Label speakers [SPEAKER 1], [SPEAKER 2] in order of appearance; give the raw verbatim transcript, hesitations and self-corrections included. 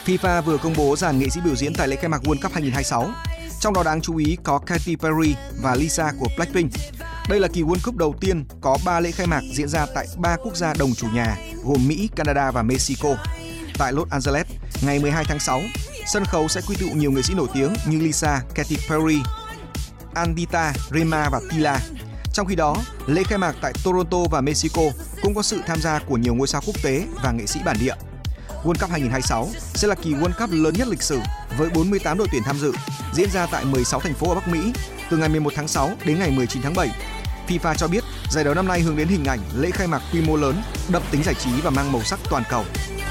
[SPEAKER 1] FIFA vừa công bố dàn nghệ sĩ biểu diễn tại lễ khai mạc World Cup hai không hai sáu. Trong đó đáng chú ý có Katy Perry và Lisa của Blackpink. Đây là kỳ World Cup đầu tiên có ba lễ khai mạc diễn ra tại ba quốc gia đồng chủ nhà gồm Mỹ, Canada và Mexico. Tại Los Angeles, ngày mười hai tháng sáu, sân khấu sẽ quy tụ nhiều nghệ sĩ nổi tiếng như Lisa, Katy Perry, Anitta, Rema và Tila. Trong khi đó, lễ khai mạc tại Toronto và Mexico cũng có sự tham gia của nhiều ngôi sao quốc tế và nghệ sĩ bản địa. World Cup hai không hai sáu sẽ là kỳ World Cup lớn nhất lịch sử với bốn mươi tám đội tuyển tham dự, diễn ra tại mười sáu thành phố ở Bắc Mỹ từ ngày mười một tháng sáu đến ngày mười chín tháng bảy. FIFA cho biết giải đấu năm nay hướng đến hình ảnh lễ khai mạc quy mô lớn, đậm tính giải trí và mang màu sắc toàn cầu.